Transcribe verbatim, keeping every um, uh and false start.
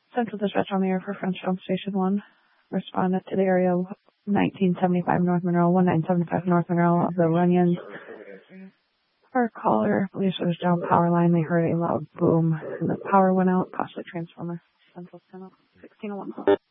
Central Dispatch on the air for Frenchtown Station one. Responded to the area of nineteen seventy-five North Monroe, nineteen seventy-five North Monroe of the Runyons. Our caller believes it was down power line. They heard a loud boom, and the power went out. Costly transformer. Central sixteen oh one.